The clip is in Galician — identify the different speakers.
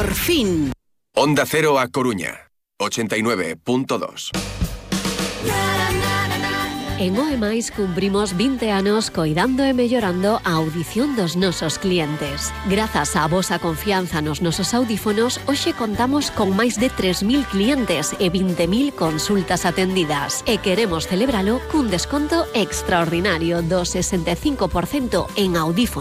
Speaker 1: Por fin.
Speaker 2: Onda Cero A Coruña, 89.2.
Speaker 3: En OEMAIS cumprimos 20 anos coidando e mellorando a audición dos nosos clientes. Grazas á vosa confianza nos nosos audífonos, hoxe contamos con máis de 3.000 clientes e 20.000 consultas atendidas. E queremos celebralo cun desconto extraordinario do 65% en audífonos